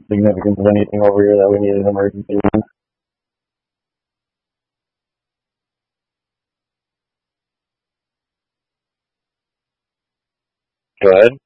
significance of anything over here that we need an emergency room. Go ahead.